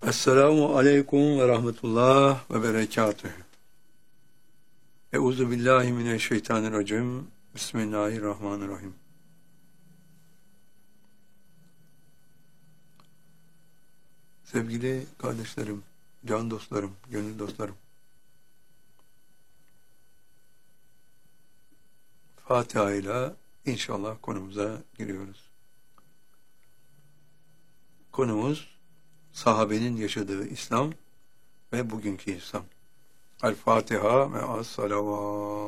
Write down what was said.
Esselamu aleyküm ve rahmetullah ve berekatühü. Euzu billahi mineşşeytanirracim. Bismillahirrahmanirrahim. Sevgili kardeşlerim, can dostlarım, gönül dostlarım. Fatiha ile inşallah konumuza giriyoruz. Konumuz sahabenin yaşadığı İslam ve bugünkü İslam. El Fatiha ve as-salavat.